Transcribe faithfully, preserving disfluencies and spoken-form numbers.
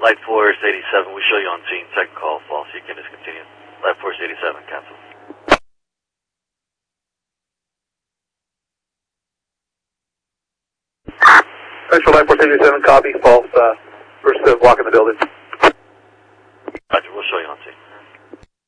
Light Force eighty-seven, we show you on scene. Second call, false. You can discontinue. Light Force eighty-seven, cancel. Central Light Force eighty-seven, copy, false. Uh, we're still blocking the building.